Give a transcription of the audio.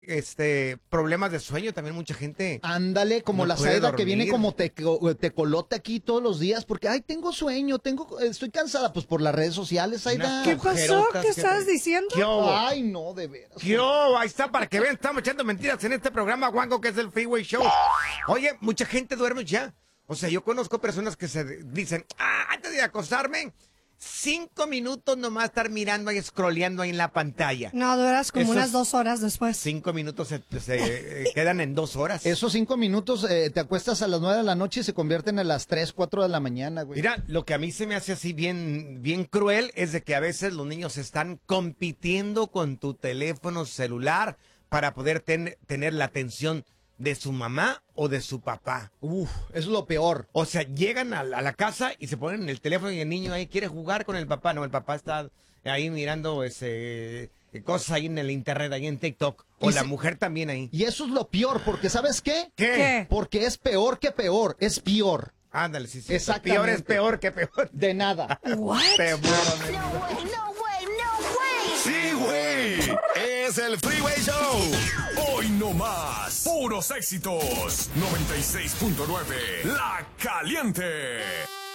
problemas de sueño, también mucha gente. Ándale, como no la puede Saida que viene dormir. como tecolote aquí todos los días porque, ay, tengo sueño, estoy cansada, pues por las redes sociales, Saida. ¿Qué pasó? Ojerotas ¿Qué que estabas te- diciendo? ¿Qué hubo? Ay, no, de veras. Yo, ahí está, para que vean, estamos echando mentiras en este programa, Juanjo, que es el Freeway Show. Oye, mucha gente duerme ya. O sea, yo conozco personas que se dicen, antes de acostarme, 5 minutos nomás estar mirando ahí, scrolleando ahí en la pantalla. No, duras como Esos unas 2 horas después. 5 minutos se quedan en 2 horas. Esos 5 minutos te acuestas a las 9 de la noche y se convierten en las 3, 4 de la mañana, güey. Mira, lo que a mí se me hace así bien, bien cruel es de que a veces los niños están compitiendo con tu teléfono celular para poder tener la atención de su mamá o de su papá. Uf, eso es lo peor. O sea, llegan a la casa y se ponen en el teléfono y el niño ahí quiere jugar con el papá. No, el papá está ahí mirando cosas ahí en el internet, ahí en TikTok. O la mujer también ahí. Y eso es lo peor, porque ¿sabes qué? ¿Qué? Porque es peor que peor, es peor. Ándale, sí, sí. Exactamente. Peor es peor que peor. De nada. What? Peor. Sí, güey. Es el Freeway Show. Hoy no más. Puros éxitos. 96.9. La Caliente.